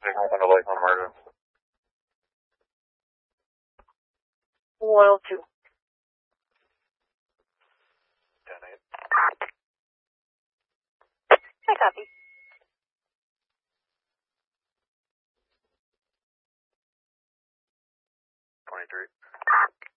Signal on the Lakeland emergency. 102. 10-8. I copy. 23.